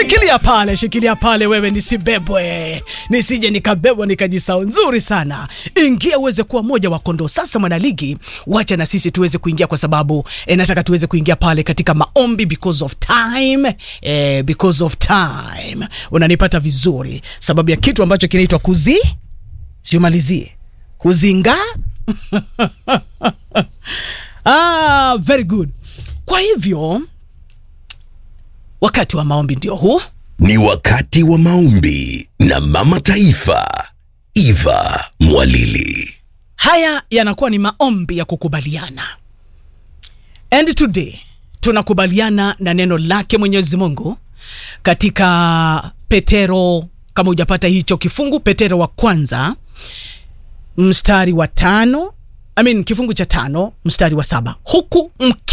Shikilia pale wewe, nisibebwe, nisije nikabebwa nikajisahau. Nzuri sana. Ingia uweze kuwa moja wa kondoo. Sasa mwanaligi, wacha na sisi tuweze kuingia, kwa sababu nataka tuweze kuingia pale katika maombi because of time. Unanipata vizuri? Sababu ya kitu ambacho kinaitwa kuzinga. Very good. Kwa hivyo wakati wa maombi ndio huu. Ni wakati wa maombi na Mama Taifa Eva Mwalili. Haya yanakuwa ni maombi ya kukubaliana. And today tunakubaliana na neno lake Mwenyezi Mungu katika Petero, kama hujapata hicho kifungu, Petero wa kwanza mstari wa 5, kifungu cha 5 mstari wa 7. Huku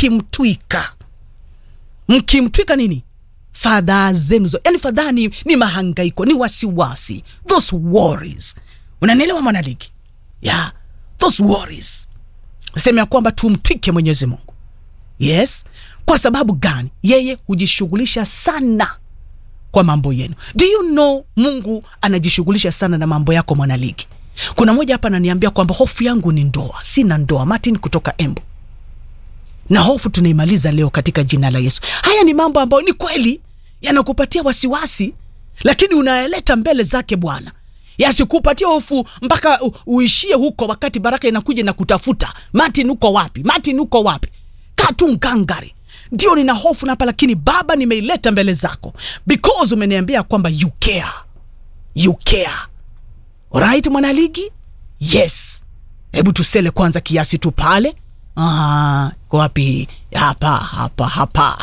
mkimtwika nini? Fadhaa zenu. Yani fadhaa ni mahangaiko, ni wasiwasi. Those worries. Unanielewa mwanaligi? Yeah, those worries. Sema kwamba tumtwike Mwenyezi Mungu. Yes. Kwa sababu gani? Yeye hujishughulisha sana kwa mambo yenu. Do you know Mungu anajishughulisha sana na mambo yako mwanaligi? Kuna mmoja hapa ananiambia kwamba hofu yangu ni ndoa. Sina ndoa. Martin kutoka Embu. Na hofu tunaimaliza leo katika jina la Yesu. Haya ni mambo ambayo ni kweli yanakupatia wasiwasi, lakini unaeleta mbele zake Bwana. Yasikupatia hofu mpaka uishie huko wakati baraka inakuja na kutafuta. Martin uko wapi? Katu ngangari. Ndio nina hofu hapa, lakini Baba nimeileta mbele zako because umeniambia kwamba you care. Alright mwanaligi? Yes. Hebu tusele kwanza kiasi tu pale. Kwa wapi? Hapa.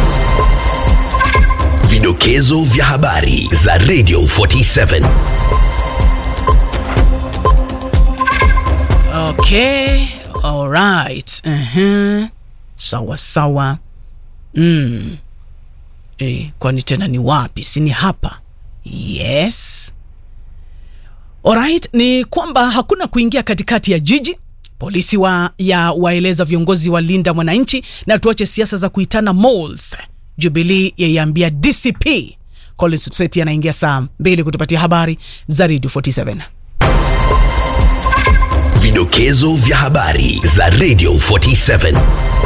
Vidokezo vya habari za Radio 47. Okay. Alright. Sawa. Kwani tena ni wapi? Sini hapa. Yes. Alright, ni kwamba hakuna kuingia katikati ya jiji. Polisi waeleza viongozi walinda mwananchi na tuache siasa za kuitana malls. Jubilee yaiambia DCP. Collins Seti anaingia saa 2 kutupatia habari za Radio 47. Vidokezo vya habari za Radio 47.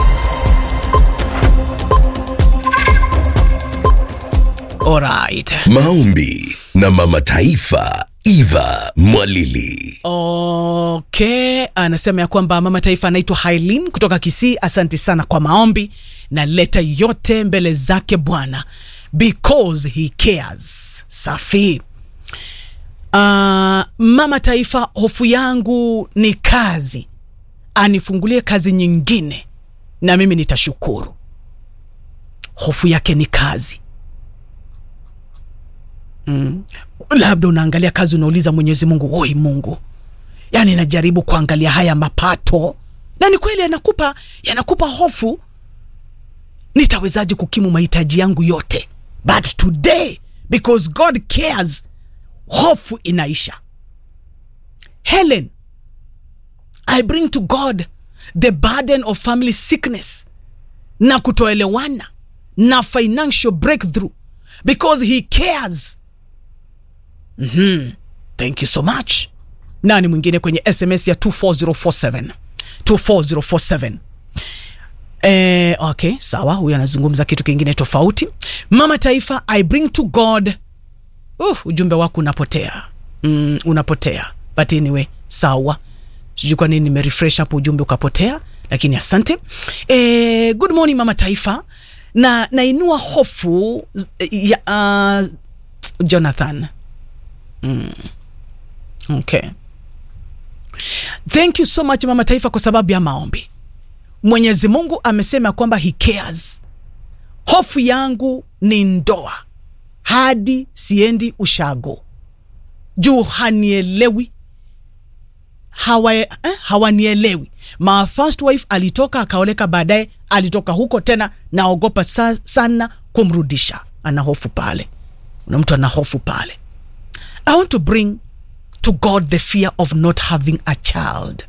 Alright. Maombi na Mama Taifa Eva Mwalili. Okay, anasema ya kwamba Mama Taifa anaitwa Hailin kutoka Kisii. Asante sana kwa maombi na leta yote mbele zake Bwana because he cares. Safi. Mama Taifa, hofu yangu ni kazi. Anifungulie kazi nyingine na mimi nitashukuru. Hofu yake ni kazi. Labda unaangalia kazi, unauliza Mwenyezi Mungu, oi Mungu, yani najaribu kuangalia haya mapato na ni kweli yanakupa hofu, nitawezaje kukimu mahitaji yangu yote? But today because God cares, hofu inaisha. Helen, I bring to God the burden of family sickness na kutoelewana na financial breakthrough because he cares. Thank you so much. Nani mwingine kwenye SMS ya 24047? Okay, sawa, huyu anazungumza kitu kingine tofauti. Mama Taifa, I bring to God. Ujumbe wako unapotea. But anyway, sawa. Sijui kwa nini nimerefresh hapo ujumbe ukapotea, lakini asante. Good morning Mama Taifa. Nainua hofu ya Jonathan. Okay. Thank you so much Mama Taifa kwa sababu ya maombi. Mwenyezi Mungu amesema kwamba he cares. Hofu yangu ni ndoa. Hadi siendi ushago. Juu hawanielewi. My first wife alitoka akaoleka, baadaye alitoka huko tena, naogopa sana kumrudisha. Ana hofu pale. Una mtu ana hofu pale. I want to bring to God the fear of not having a child.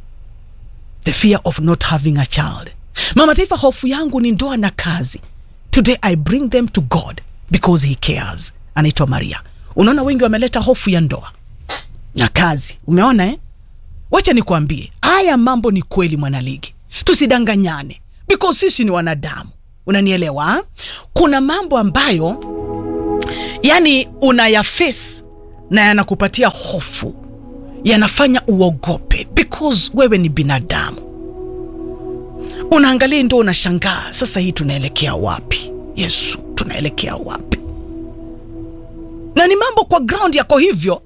The fear of not having a child. Mama Taifa, hofu yangu ni ndoa na kazi. Today I bring them to God because he cares. Anaitwa Maria. Unaona wengi wameleta hofu ya ndoa na kazi. Umeona Wacha nikuambie, haya mambo ni kweli mwanaligi. Tusidanganyane because sisi ni wanadamu. Unanielewa? Kuna mambo ambayo yani unayaface na yanakupatia hofu, yanafanya uogope because wewe ni binadamu. Unaangalia ndio unashangaa, sasa hii tunaelekea wapi? Yesu, tunaelekea wapi? Na ni mambo kwa ground yako hivyo,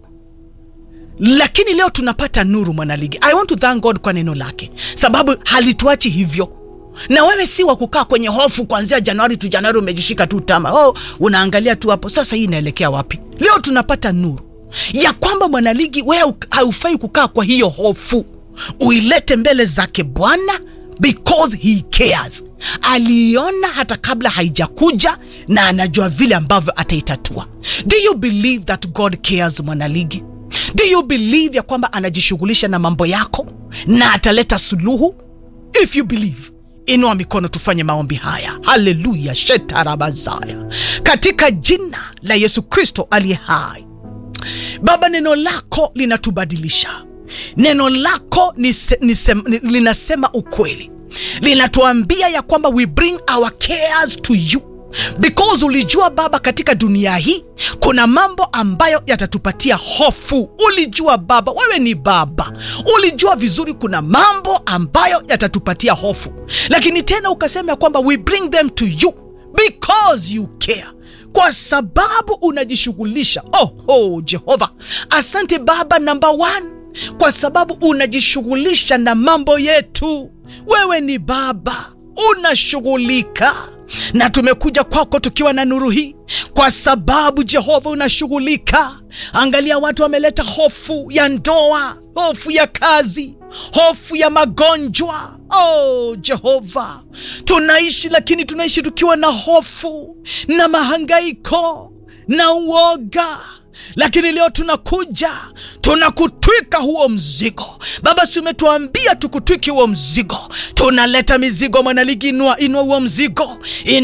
lakini leo tunapata nuru mwanaligi. I want to thank God kwa neno lake, sababu halituachi hivyo. Na wewe si wa kukaa kwenye hofu kuanzia Januari to Januari umejishika tu tama. Unaangalia tu hapo, sasa hii inaelekea wapi? Leo tunapata nuru ya kwamba mwanaligi, wewe haufai kukaa kwa hiyo hofu. Uilete mbele zake Bwana because he cares. Aliona hata kabla haijakuja na anajua vile ambavyo ataitatua. Do you believe that God cares mwanaligi? Do you believe ya kwamba anajishughulisha na mambo yako na ataleta suluhu? If you believe, inua mikono tufanye maombi haya. Hallelujah, shetarabazaya. Katika jina la Yesu Kristo aliye hai. Baba, neno lako linatubadilisha. Neno lako linasema ukweli. Linatuambia ya kwamba we bring our cares to you. Because ulijua Baba, katika dunia hii kuna mambo ambayo yatatupatia hofu. Ulijua Baba, wewe ni Baba. Ulijua vizuri kuna mambo ambayo yatatupatia hofu. Lakini tena ukasema kwamba we bring them to you because you care. Kwa sababu unajishughulisha. Jehova. Asante Baba, number 1, kwa sababu unajishughulisha na mambo yetu. Wewe ni Baba, unashughulika. Na tumekuja kwako tukiwa na nuru hii kwa sababu Jehova unashughulika. Angalia watu wameleta hofu ya ndoa, hofu ya kazi, hofu ya magonjwa. Jehova, tunaishi lakini tunaishi tukiwa na hofu na mahangaiko na uoga. Lakini leo tunakuja, tunakutwika huo mzigo. Baba, si umetuambia tukutwiki huo mzigo. Tunaleta mizigo mwanaligi, inua huo mzigo.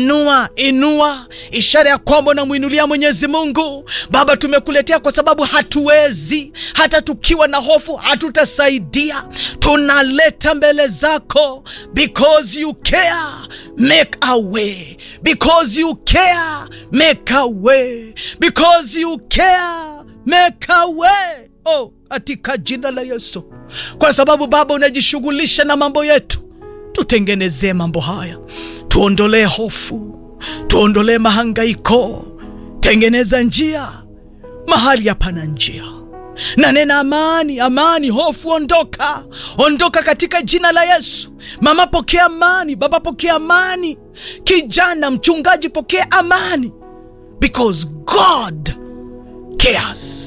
Inua. Ishara ya kwamba unamuinulia Mwenyezi Mungu. Baba, tumekuletea kwa sababu hatuwezi. Hata tukiwa na hofu hatutasaidia. Tunaleta mbele zako because you care. Make a way. Because you care. Make a way. Because you care. Make a way. Katika jina la Yesu. Kwa sababu Baba unajishughulisha na mambo yetu, tutengenezee mambo haya. Tuondolee hofu, tuondolee mahangaiko. Tengeneza njia mahali hapana njia. Na nena amani, hofu ondoka katika jina la Yesu. Mama, pokea amani. Baba, pokea amani. Kijana, mchungaji, pokea amani. Because God cares.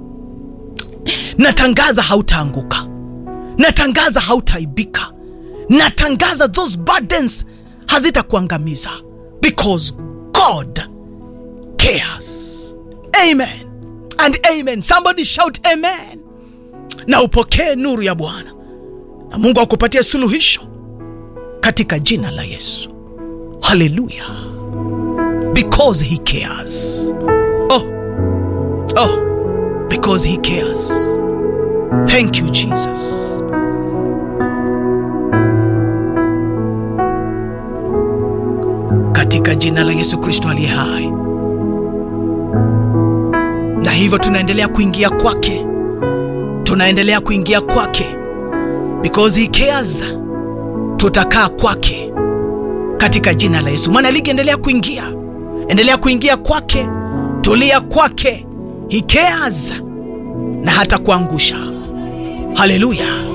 Natangaza hautaanguka. Natangaza hautaibika. Natangaza those burdens hazitakuangamiza. Because God cares. Amen and amen. Somebody shout amen. Na upokee nuru ya Bwana. Na Mungu akupatie suluhisho katika jina la Yesu. Hallelujah. Because he cares. Because he cares. Thank you, Jesus. Katika jina la Yesu Kristo aliye hai. Na hivyo tunaendelea kuingia kwake. Because he cares. Tutakaa kwake katika jina la Yesu. Mwanaligi, endelea kuingia kwake. Tulia kwake. He cares. Na hata kuangusha. Hallelujah.